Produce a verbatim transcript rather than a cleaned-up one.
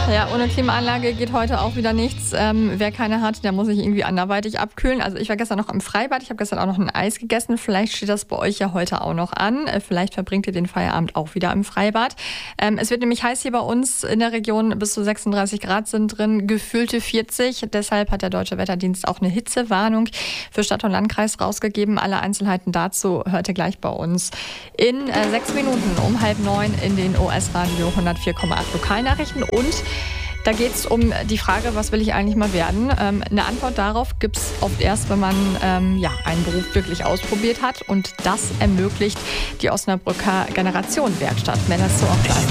Ja, ohne Klimaanlage geht heute auch wieder nichts. Ähm, wer keine hat, der muss sich irgendwie anderweitig abkühlen. Also ich war gestern noch im Freibad, ich habe gestern auch noch ein Eis gegessen. Vielleicht steht das bei euch ja heute auch noch an. Äh, vielleicht verbringt ihr den Feierabend auch wieder im Freibad. Ähm, es wird nämlich heiß hier bei uns in der Region, bis zu sechsunddreißig Grad sind drin, gefühlte vierzig. Deshalb hat der Deutsche Wetterdienst auch eine Hitzewarnung für Stadt und Landkreis rausgegeben. Alle Einzelheiten dazu hört ihr gleich bei uns in äh, sechs Minuten um halb neun in den O S-Radio hundertvier Komma acht Lokalnachrichten. Und da geht es um die Frage, was will ich eigentlich mal werden? Ähm, eine Antwort darauf gibt es oft erst, wenn man ähm, ja, einen Beruf wirklich ausprobiert hat. Und das ermöglicht die Osnabrücker Generation Werkstatt. Mehr dazu auch gleich.